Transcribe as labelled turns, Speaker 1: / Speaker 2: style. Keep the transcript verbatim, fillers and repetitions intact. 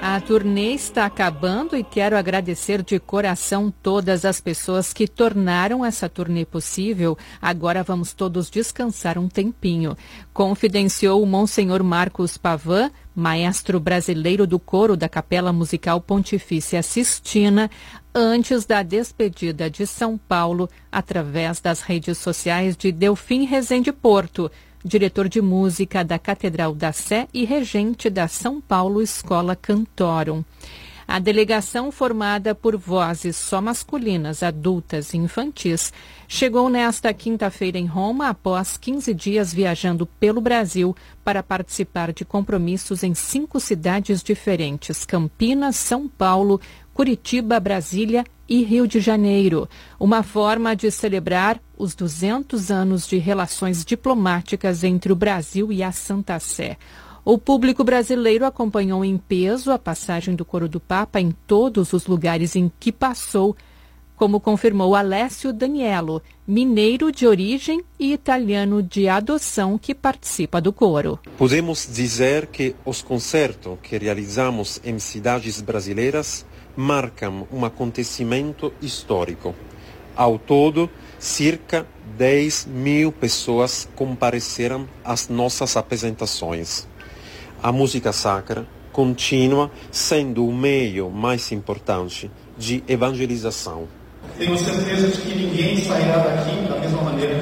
Speaker 1: A turnê está acabando e quero agradecer de coração todas as pessoas que tornaram essa turnê possível. Agora vamos todos descansar um tempinho. Confidenciou o Monsenhor Marcos Pavan, maestro brasileiro do coro da Capela Musical Pontifícia Sistina, antes da despedida de São Paulo, através das redes sociais de Delfim Rezende Porto, diretor de música da Catedral da Sé e regente da São Paulo Escola Cantorum. A delegação, formada por vozes só masculinas, adultas e infantis, chegou nesta quinta-feira em Roma após quinze dias viajando pelo Brasil para participar de compromissos em cinco cidades diferentes: Campinas, São Paulo, Curitiba, Brasília e Rio de Janeiro. Uma forma de celebrar os duzentos anos de relações diplomáticas entre o Brasil e a Santa Sé. O público brasileiro acompanhou em peso a passagem do Coro do Papa em todos os lugares em que passou, como confirmou Alessio Daniello, mineiro de origem e italiano de adoção que participa do coro.
Speaker 2: Podemos dizer que os concertos que realizamos em cidades brasileiras marcam um acontecimento histórico. Ao todo, cerca de dez mil pessoas compareceram às nossas apresentações. A música sacra continua sendo o meio mais importante de evangelização.
Speaker 3: Tenho certeza de que ninguém sairá daqui da mesma maneira